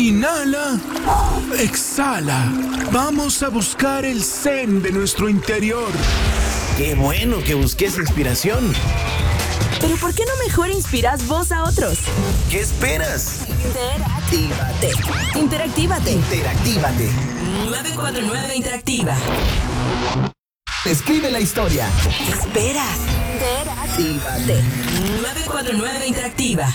Inhala. Exhala. Vamos a buscar el zen de nuestro interior. ¡Qué bueno que busques inspiración! Pero ¿por qué no mejor inspiras vos a otros? ¿Qué esperas? Interactívate. 949 Interactiva. Escribe la historia. ¿Qué esperas? Interactívate. 949 Interactiva.